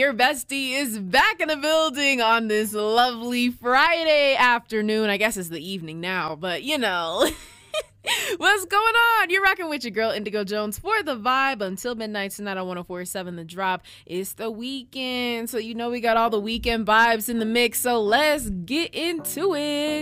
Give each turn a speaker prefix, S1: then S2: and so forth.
S1: your bestie is back in the building on this lovely Friday afternoon. I guess it's the evening now, but you know. What's going on? You're rocking with your girl Indigo Jones for the vibe until midnight tonight on 104.7 The Drop. It's the weekend, so you know we got all the weekend vibes in the mix, so let's get into it.